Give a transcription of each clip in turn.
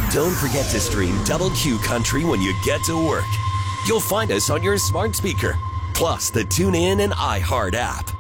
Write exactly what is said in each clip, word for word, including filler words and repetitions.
Don't forget to stream Double Q Country when you get to work. You'll find us on your smart speaker, plus the TuneIn and iHeart app.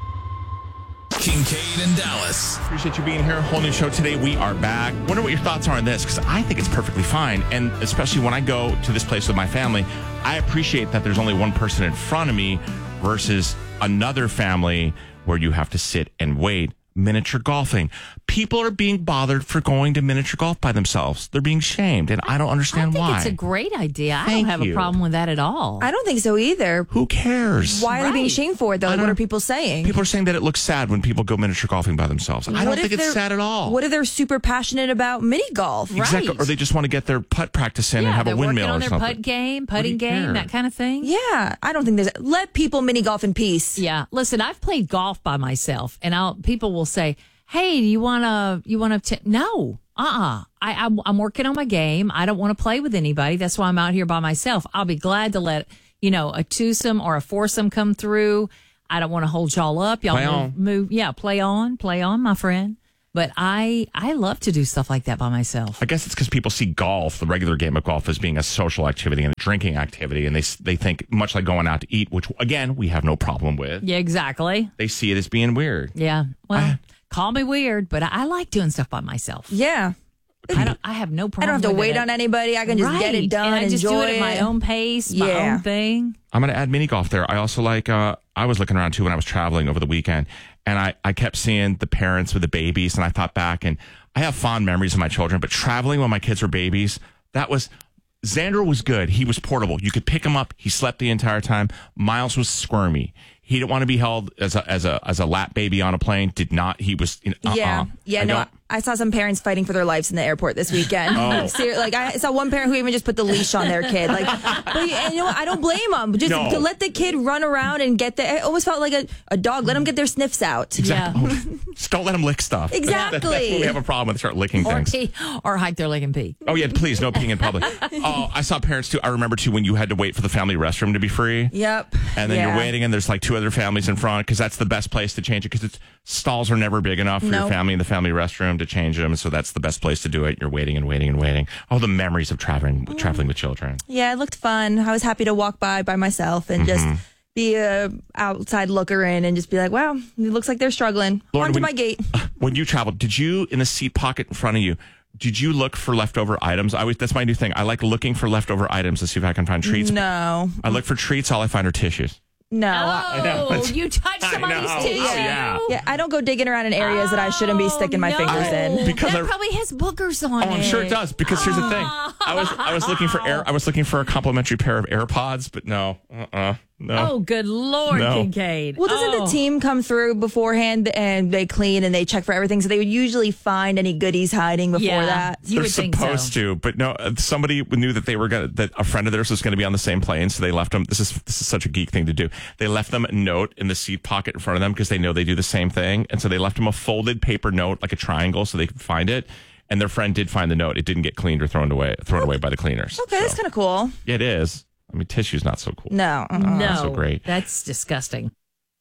Kincaid and Dallas. Appreciate you being here. Whole new show today. We are back. Wonder what your thoughts are on this, because I think it's perfectly fine. And especially when I go to this place with my family, I appreciate that there's only one person in front of me versus another family where you have to sit and wait. Miniature golfing. People are being bothered for going to miniature golf by themselves. They're being shamed, and I don't understand I think why. it's a great idea. I Thank don't have you. a problem with that at all. I don't think so either. Who cares? Why are they being Right. shamed for it, though? Like, what are people saying? People are saying that it looks sad when people go miniature golfing by themselves. I What don't if think it's they're- sad at all. What if they're super passionate about mini golf? Exactly. Right. Or they just want to get their putt practice in yeah, and have they're a windmill working on or their something. putt game, What do putting you game, care? that kind of thing. Yeah, I don't think there's. Let people mini golf in peace. Yeah. Listen, I've played golf by myself, and I'll people will say, "Hey, do you want to? You want to?" No, uh, uh I I'm, I'm working on my game. I don't want to play with anybody. That's why I'm out here by myself. I'll be glad to let you know a twosome or a foursome come through. I don't want to hold y'all up. Y'all Play move, on. move. Yeah, play on, play on, my friend. But I I love to do stuff like that by myself. I guess it's because people see golf, the regular game of golf, as being a social activity and a drinking activity, and they they think much like going out to eat, which again we have no problem with. Yeah, exactly. They see it as being weird. Yeah. Well, I- call me weird, but I, I like doing stuff by myself. Yeah. I don't. I have no I problem. don't have to with wait it. on anybody. I can just get Right. it done. And I just enjoy do it at my own pace, my Yeah. own thing. I'm going to add mini golf there. I also like, uh, I was looking around too when I was traveling over the weekend, and I, I kept seeing the parents with the babies, and I thought back, and I have fond memories of my children, but traveling when my kids were babies, that was, Xander was good. He was portable. You could pick him up. He slept the entire time. Miles was squirmy. He didn't want to be held as a as a as a lap baby on a plane. Did not. He was. You know, uh-uh. Yeah, yeah. I no, don't- I saw some parents fighting for their lives in the airport this weekend. Oh. Ser- like I saw one parent who even just put the leash on their kid. Like, but you, and you know what? I don't blame them. Just No. to let the kid run around and get the. It almost felt like a, a dog. Let them get their sniffs out. Exactly. Yeah. Oh, just don't let him lick stuff. That's- That's, Exactly. what we have a problem with. Start licking Or things. pee, or hike their leg and pee. Oh yeah, please no peeing in public. Oh, I saw parents too. I remember too when you had to wait for the family restroom to be free. Yep. And then Yeah. you're waiting, and there's like two other families in front because that's the best place to change it because it's stalls are never big enough for your Nope. family in the family restroom to change them. So that's the best place to do it. You're waiting and waiting and waiting. Oh, the memories of traveling traveling with children. Yeah, it looked fun. I was happy to walk by by myself and Mm-hmm. just be a outside looker in and just be like, wow, it looks like they're struggling. Lauren, On to when- my gate. When you traveled, did you in the seat pocket in front of you? Did you look for leftover items? I always that's my new thing. I like looking for leftover items to see if I can find treats. No, I look for treats. All I find are tissues. no. Oh, you touched somebody's know. tissue. Oh, yeah. Yeah, I don't go digging around in areas that I shouldn't be sticking my no. fingers in. Because that I- probably has boogers on Oh, it. I'm sure it does. Because here's the thing: I was I was looking for air. I was looking for a complimentary pair of AirPods, but no, uh, uh no. Oh, good Lord, No. Kincaid. Well, doesn't oh. the team come through beforehand and they clean and they check for everything? So they would usually find any goodies hiding before Yeah. that. You They're would think supposed so. to, but no. uh, Somebody knew that they were gonna that a friend of theirs was going to be on the same plane, so they left them. This is this is such a geek thing to do. They left them a note in the seat pocket in front of them because they know they do the same thing, and so they left them a folded paper note like a triangle so they could find it. And their friend did find the note. It didn't get cleaned or thrown away thrown away by the cleaners. Okay, that's So, kind of cool. it is. I mean, tissue's not so cool. No. uh-uh. No, Not so great. That's disgusting.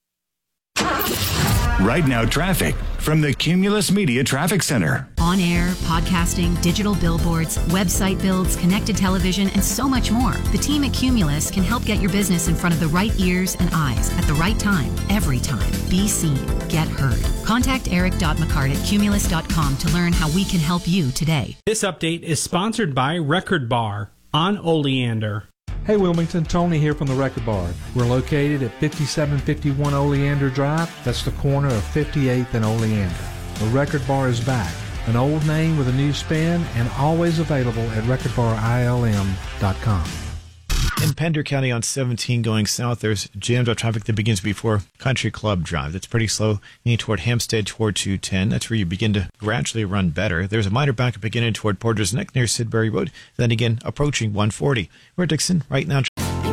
Right now, traffic from the Cumulus Media Traffic Center. On air, podcasting, digital billboards, website builds, connected television, and so much more. The team at Cumulus can help get your business in front of the right ears and eyes at the right time, every time. Be seen, get heard. Contact eric.mccart at cumulus dot com to learn how we can help you today. This update is sponsored by Record Bar on Oleander. Hey Wilmington, Tony here from the Record Bar. We're located at fifty-seven fifty-one Oleander Drive. That's the corner of fifty-eighth and Oleander. The Record Bar is back. An old name with a new spin and always available at record bar I L M dot com. In Pender County on seventeen going south, there's jammed up traffic that begins before Country Club Drive. That's pretty slow. You need toward Hampstead toward two ten. That's where you begin to gradually run better. There's a minor backup beginning toward Porter's Neck near Sidbury Road. Then again, approaching one forty. We're Dixon right now.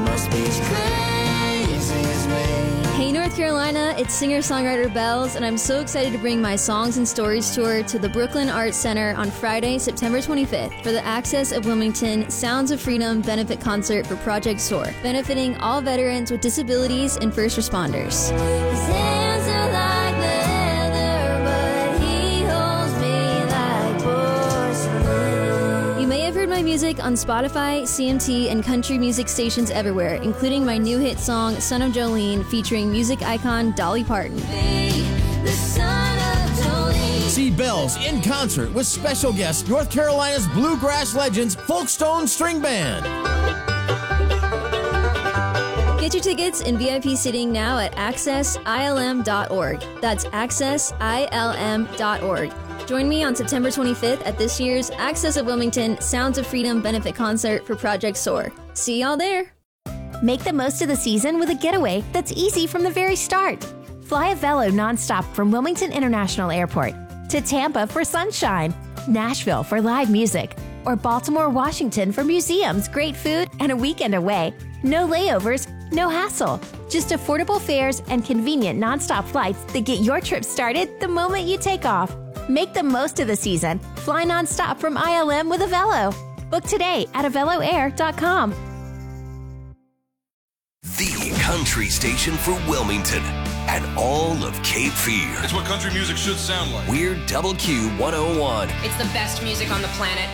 Hey North Carolina, it's singer-songwriter Bells, and I'm so excited to bring my Songs and Stories tour to the Brooklyn Arts Center on Friday, September twenty-fifth for the Access of Wilmington Sounds of Freedom benefit concert for Project SOAR, benefiting all veterans with disabilities and first responders. His hands are like leather, but he holds me like porcelain. You may have heard my my music on Spotify, C M T, and country music stations everywhere, including my new hit song, Son of Jolene, featuring music icon Dolly Parton. See Bells in concert with special guest North Carolina's bluegrass legends Folkstone String Band. Get your tickets and V I P seating now at access I L M dot org. That's access I L M dot org. Join me on September twenty-fifth at this year's Access of Wilmington Sounds of Freedom benefit concert for Project SOAR. See y'all there. Make the most of the season with a getaway that's easy from the very start. Fly a Velo nonstop from Wilmington International Airport to Tampa for sunshine, Nashville for live music, or Baltimore, Washington for museums, great food, and a weekend away. No layovers, no hassle. Just affordable fares and convenient nonstop flights that get your trip started the moment you take off. Make the most of the season. Fly nonstop from I L M with a Velo. Book today at avelo air dot com. The country station for Wilmington and all of Cape Fear. It's what country music should sound like. We're Double Q one oh one. It's the best music on the planet.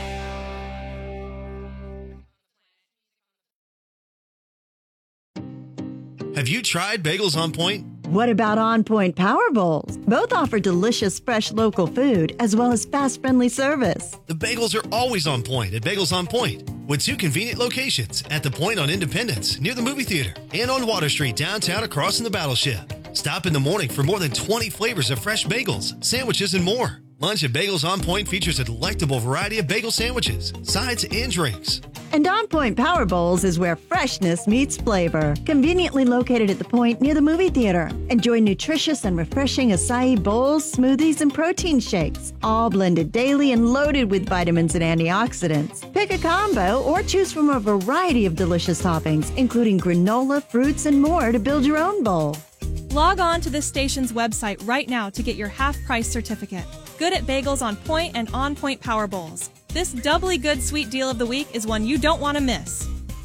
Have you tried Bagels on Point? What about On Point Power Bowls? Both offer delicious, fresh local food as well as fast, friendly service. The bagels are always on point at Bagels on Point, with two convenient locations at the Point on Independence near the movie theater and on Water Street downtown across from the Battleship. Stop in the morning for more than twenty flavors of fresh bagels, sandwiches, and more. Lunch at Bagels on Point features a delectable variety of bagel sandwiches, sides, and drinks. And On Point Power Bowls is where freshness meets flavor. Conveniently located at the Point near the movie theater. Enjoy nutritious and refreshing acai bowls, smoothies, and protein shakes. All blended daily and loaded with vitamins and antioxidants. Pick a combo or choose from a variety of delicious toppings, including granola, fruits, and more to build your own bowl. Log on to this station's website right now to get your half-price certificate. Good at Bagels on Point and On Point Power Bowls. This doubly good sweet deal of the week is one you don't want to miss.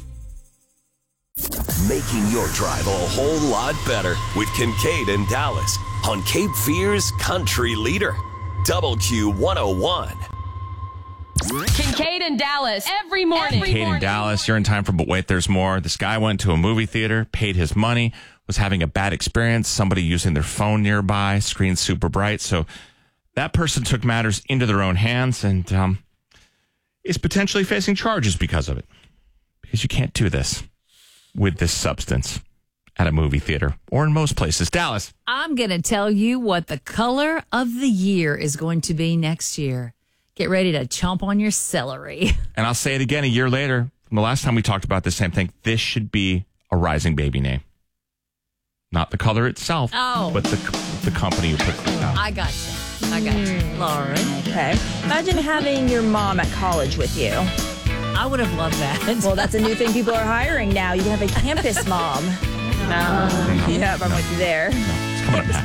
Making your drive a whole lot better with Kincaid and Dallas on Cape Fear's Country Leader, Double Q one oh one. Kincaid and Dallas every morning. Kincaid and Dallas, you're in time for But Wait, There's More. This guy went to a movie theater, paid his money, was having a bad experience, somebody using their phone nearby, screen super bright. So that person took matters into their own hands and um, is potentially facing charges because of it. Because you can't do this with this substance at a movie theater or in most places. Dallas. I'm going to tell you what the color of the year is going to be next year. Get ready to chomp on your celery. And I'll say it again a year later. From the last time we talked about the same thing, this should be a rising baby name. Not the color itself, oh. but the the company who puts it out. I got you. I got you. Lauren. Okay. Imagine having your mom at college with you. I would have loved that. Well, that's a new thing people are hiring now. You can have a campus mom. No. no Yeah, I'm no. with you there. No. It's coming up next.